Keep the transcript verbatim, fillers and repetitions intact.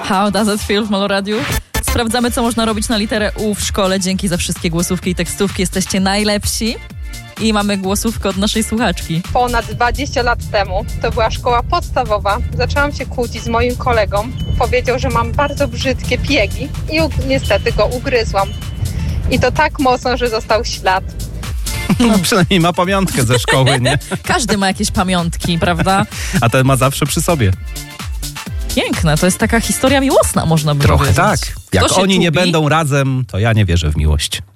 How does it feel w Maloradiu? Sprawdzamy, co można robić na literę U w szkole. Dzięki za wszystkie głosówki i tekstówki. Jesteście najlepsi. I mamy głosówkę od naszej słuchaczki. Ponad dwadzieścia lat temu, to była szkoła podstawowa, zaczęłam się kłócić z moim kolegą. Powiedział, że mam bardzo brzydkie piegi i u- niestety go ugryzłam. I to tak mocno, że został ślad. No, przynajmniej ma pamiątkę ze szkoły, nie? Każdy ma jakieś pamiątki, prawda? A ten ma zawsze przy sobie. Piękne, to jest taka historia miłosna, można by Trochę powiedzieć. tak. Jak Kto się oni nie czubi? będą razem, to ja nie wierzę w miłość.